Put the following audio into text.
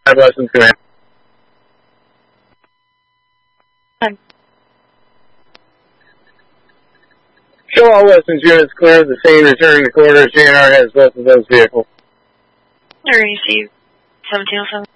lessons going to happen. Show all lessons units clear of the scene, returning to quarters. JNR has both of those vehicles. I receive 1707.